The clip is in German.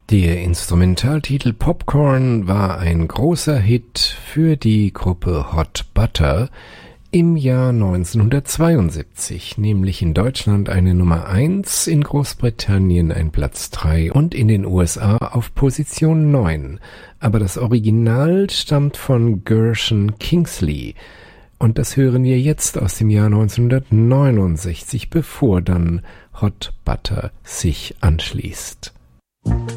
Der Instrumentaltitel Popcorn war ein großer Hit für die Gruppe Hot Butter im Jahr 1972, nämlich in Deutschland eine Nummer 1, in Großbritannien ein Platz 3 und in den USA auf Position 9. Aber das Original stammt von Gershon Kingsley und das hören wir jetzt aus dem Jahr 1969, bevor dann Hot Butter sich anschließt.